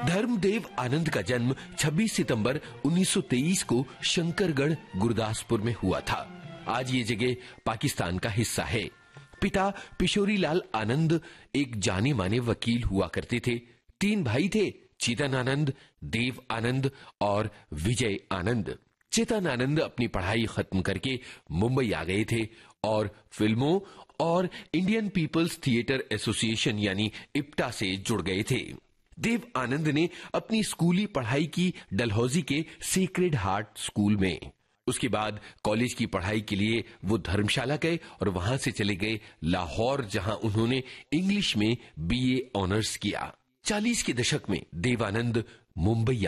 धर्मदेव आनंद का जन्म 26 सितंबर 1923 को शंकरगढ़ गुरदासपुर में हुआ था। आज ये जगह पाकिस्तान का हिस्सा है। पिता पिशोरीलाल आनंद एक जाने माने वकील हुआ करते थे। 3 भाई थे, चेतन आनंद, देव आनंद और विजय आनंद। चेतन आनंद अपनी पढ़ाई खत्म करके मुंबई आ गए थे और फिल्मों और इंडियन पीपल्स थिएटर एसोसिएशन यानी इप्टा से जुड़ गए थे। देव आनंद ने अपनी स्कूली पढ़ाई की डलहौजी के सेक्रेड हार्ट स्कूल में। उसके बाद कॉलेज की पढ़ाई के लिए वो धर्मशाला गए और वहां से चले गए लाहौर, जहां उन्होंने इंग्लिश में BA ऑनर्स किया। 40 के दशक में देवानंद मुंबई